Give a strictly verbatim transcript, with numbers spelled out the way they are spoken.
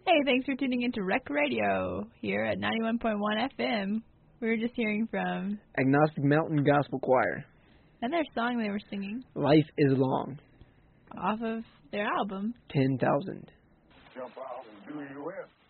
Hey, thanks for tuning into Rec Radio here at ninety-one point one F M. We were just hearing from Agnostic Mountain Gospel Choir. And their song they were singing. Life is Long. Off of their album. ten thousand. Jump out and do your best.